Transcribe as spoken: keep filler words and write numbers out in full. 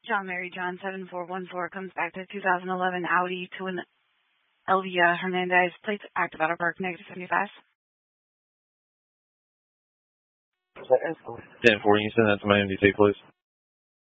John Mary John seven four one four comes back to two thousand eleven Audi to an Elvia Hernandez, plates active out of park, negative seventy-five. ten four, you send that to my M D T, please.